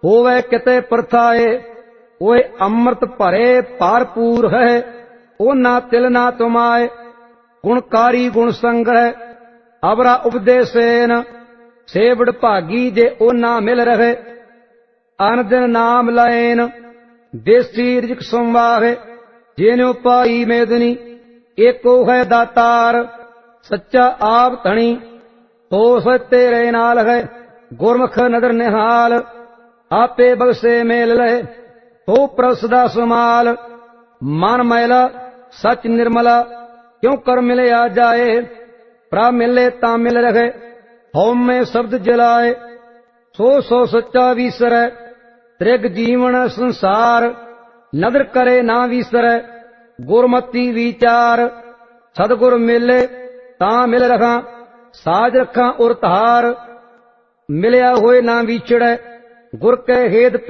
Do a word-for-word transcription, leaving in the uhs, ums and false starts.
ਹੋਵੇ ਕਿਤੇ ਪਰਥਾਏ। ਓਏ ਅੰਮ੍ਰਿਤ ਭਰੇ ਭਰਪੂਰ ਹੈ, ਉਹਨਾਂ ਤਿਲ ਨਾ ਤੁਮਾਏ। ਗੁਣਕਾਰੀ ਗੁਣ ਸੰਗ੍ਰਹਿ ਅਵਰਾ ਉਪਦੇਸੇਨ, ਸੇਵੜ ਭਾਗੀ ਜੇ ਉਹਨਾਂ ਮਿਲ ਰਹੇ। ਅਨ ਦਿਨ ਨਾਮ ਲਏਨ ਦੇਸੀ ਰਿਜਕ ਸੰਵਾਹੇ, ਜਿਹਨਿਉ ਪਾਈ ਮੇਦਨੀ ਏਕੋ ਹੈ ਦਾਤਾਰ। ਸੱਚਾ ਆਪ ਧਣੀ ਹੋਸ ਤੇਰੇ ਨਾਲ ਹੈ, ਗੁਰਮੁਖ ਨਦਰ ਨਿਹਾਲ। ਆਪੇ ਬਖਸ਼ੇ ਮੇਲ ਲਏ ਹੋ ਪ੍ਰਸ ਦਾ ਸਮਾਲ। ਮਨ ਮੈਲਾ ਸੱਚ ਨਿਰਮਲਾ ਕਿਉ ਕਰ ਮਿਲਿਆ ਜਾਏ। ਪ੍ਰਭ ਮਿਲੇ ਤਾਂ ਮਿਲ ਰਹੇ ਹਉਮੈ ਸ਼ਬਦ ਜਲਾਏ। ਸੋ ਸੋ ਸੱਚਾ ਵੀਸਰੈ ਤ੍ਰਿਗ ਜੀਵਨ ਸੰਸਾਰ। ਨਦਰ ਕਰੇ ਨਾ ਵੀਸਰੈ ਗੁਰਮਤੀ ਵਿਚਾਰ। ਸਤਿਗੁਰ ਮਿਲੇ ਤਾਂ ਮਿਲ ਰਖਾਂ, ਸਾਜ ਰੱਖਾਂ ਉਰ ਧਾਰ। ਮਿਲਿਆ ਹੋਏ ਨਾ ਵਿਛੜੈ ਗੁਰ ਕੈ ਹੇਤ